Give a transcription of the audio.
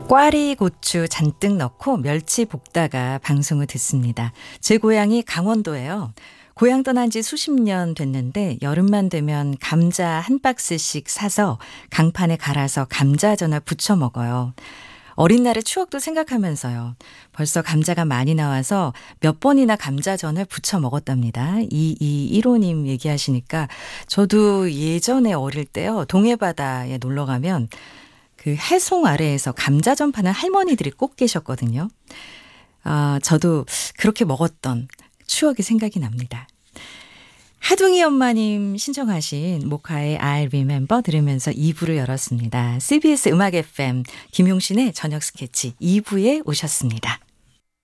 꽈리 고추 잔뜩 넣고 멸치 볶다가 방송을 듣습니다. 제 고향이 강원도예요. 고향 떠난 지 수십 년 됐는데 여름만 되면 감자 한 박스씩 사서 강판에 갈아서 감자전을 부쳐 먹어요. 어린 날의 추억도 생각하면서요. 벌써 감자가 많이 나와서 몇 번이나 감자전을 부쳐 먹었답니다. 2215님 얘기하시니까 저도 예전에 어릴 때요. 동해바다에 놀러 가면 그 해송 아래에서 감자전 파는 할머니들이 꼭 계셨거든요. 저도 그렇게 먹었던 추억이 생각이 납니다. 하둥이 엄마님 신청하신 모카의 I Remember 들으면서 2부를 열었습니다. CBS 음악 FM 김용신의 저녁 스케치 2부에 오셨습니다.